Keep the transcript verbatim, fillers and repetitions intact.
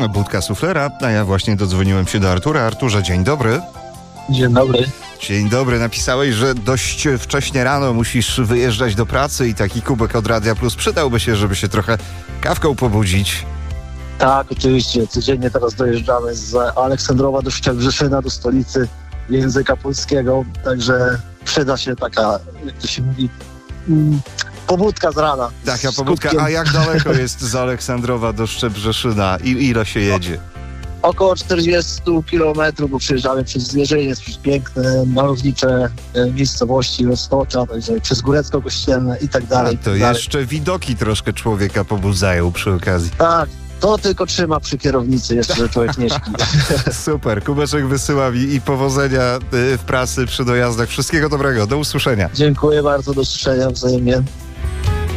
Budka Suflera, a ja właśnie dodzwoniłem się do Artura. Arturze, dzień dobry. Dzień dobry. Dzień dobry. Napisałeś, że dość wcześnie rano musisz wyjeżdżać do pracy i taki kubek od Radia Plus przydałby się, żeby się trochę kawką pobudzić. Tak, oczywiście. Codziennie teraz dojeżdżamy z Aleksandrowa do Szczebrzeszyna, do stolicy języka polskiego. Także przyda się taka, jak to się mówi, mm, pobudka z rana. Taka z pobudka. kubkiem. A jak daleko jest z Aleksandrowa do Szczebrzeszyna? I ile się jedzie? Około czterdzieści kilometrów, bo przejeżdżamy przez Zwierzyniec, przez piękne, malownicze e, miejscowości, Roztocza, także przez Górecko-Kościelne i tak A dalej. i to tak dalej. jeszcze widoki troszkę człowieka pobudzają przy okazji. Tak, to tylko trzyma przy kierownicy jeszcze, że człowiek nie śpi. Super. Kubeczek wysyła mi i powodzenia y, w pracy przy dojazdach. Wszystkiego dobrego. Do usłyszenia. Dziękuję bardzo, do usłyszenia wzajemnie.